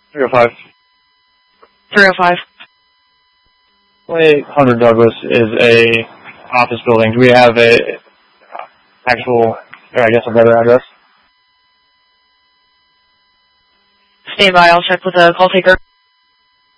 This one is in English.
305. 305. 2800 Douglas is a office building. Do we have a actual, or I guess a better address? Stand by, I'll check with the call taker.